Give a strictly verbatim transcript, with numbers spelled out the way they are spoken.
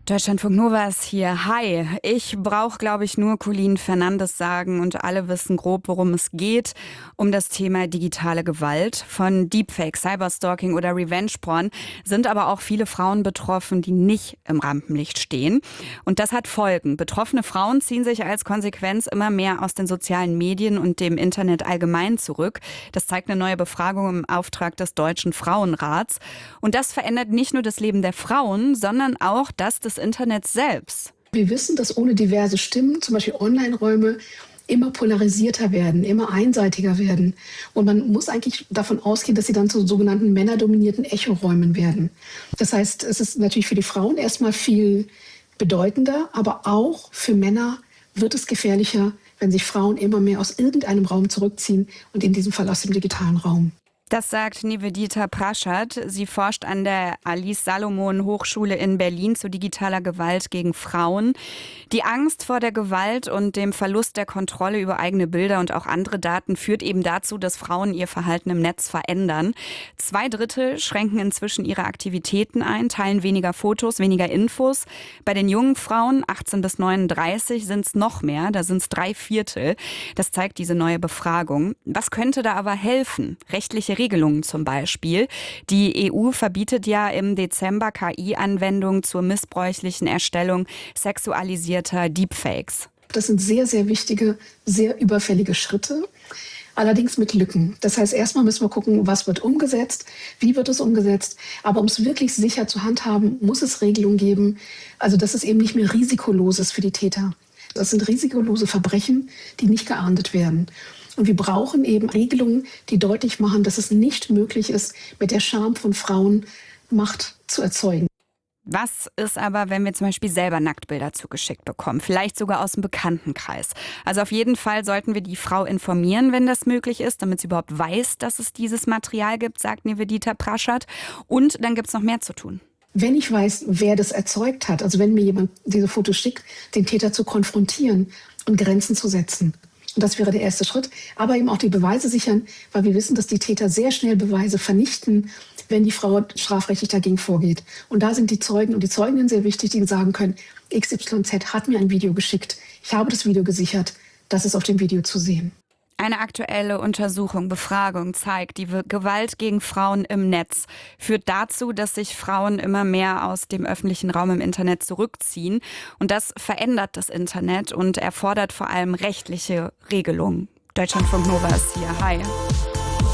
Deutschlandfunk Nova ist hier. Hi, ich brauche, glaube ich, nur Colleen Fernandes sagen und alle wissen grob, worum es geht. Um das Thema digitale Gewalt. Von Deepfake, Cyberstalking oder Revenge-Porn sind aber auch viele Frauen betroffen, die nicht im Rampenlicht stehen. Und das hat Folgen. Betroffene Frauen ziehen sich als Konsequenz immer mehr aus den sozialen Medien und dem Internet allgemein zurück. Das zeigt eine neue Befragung im Auftrag des Deutschen Frauenrats. Und das verändert nicht nur das Leben der Frauen, sondern auch das des Internets selbst. Wir wissen, dass ohne diverse Stimmen, zum Beispiel Online-Räume, immer polarisierter werden, immer einseitiger werden. Und man muss eigentlich davon ausgehen, dass sie dann zu sogenannten männerdominierten Echoräumen werden. Das heißt, es ist natürlich für die Frauen erstmal viel bedeutender, aber auch für Männer wird es gefährlicher, wenn sich Frauen immer mehr aus irgendeinem Raum zurückziehen und in diesem Fall aus dem digitalen Raum. Das sagt Nivedita Praschat. Sie forscht an der Alice Salomon Hochschule in Berlin zu digitaler Gewalt gegen Frauen. Die Angst vor der Gewalt und dem Verlust der Kontrolle über eigene Bilder und auch andere Daten führt eben dazu, dass Frauen ihr Verhalten im Netz verändern. Zwei Drittel schränken inzwischen ihre Aktivitäten ein, teilen weniger Fotos, weniger Infos. Bei den jungen Frauen, achtzehn bis neununddreißig, sind es noch mehr, da sind es drei Viertel. Das zeigt diese neue Befragung. Was könnte da aber helfen? Rechtliche Regelungen zum Beispiel. Die E U verbietet ja im Dezember K I-Anwendungen zur missbräuchlichen Erstellung sexualisierter Deepfakes. Das sind sehr, sehr wichtige, sehr überfällige Schritte, allerdings mit Lücken. Das heißt, erstmal müssen wir gucken, was wird umgesetzt, wie wird es umgesetzt. Aber um es wirklich sicher zu handhaben, muss es Regelungen geben, also dass es eben nicht mehr risikolos ist für die Täter. Das sind risikolose Verbrechen, die nicht geahndet werden. Und wir brauchen eben Regelungen, die deutlich machen, dass es nicht möglich ist, mit der Scham von Frauen Macht zu erzeugen. Was ist aber, wenn wir zum Beispiel selber Nacktbilder zugeschickt bekommen? Vielleicht sogar aus dem Bekanntenkreis. Also auf jeden Fall sollten wir die Frau informieren, wenn das möglich ist, damit sie überhaupt weiß, dass es dieses Material gibt, sagt Nivedita Praschat. Und dann gibt es noch mehr zu tun. Wenn ich weiß, wer das erzeugt hat, also wenn mir jemand diese Fotos schickt, den Täter zu konfrontieren und Grenzen zu setzen. Und das wäre der erste Schritt. Aber eben auch die Beweise sichern, weil wir wissen, dass die Täter sehr schnell Beweise vernichten, wenn die Frau strafrechtlich dagegen vorgeht. Und da sind die Zeugen und die Zeuginnen sehr wichtig, die sagen können, X Y Z hat mir ein Video geschickt. Ich habe das Video gesichert. Das ist auf dem Video zu sehen. Eine aktuelle Untersuchung, Befragung zeigt, die Gewalt gegen Frauen im Netz führt dazu, dass sich Frauen immer mehr aus dem öffentlichen Raum im Internet zurückziehen. Und das verändert das Internet und erfordert vor allem rechtliche Regelungen. Deutschlandfunk Nova ist hier. Hi.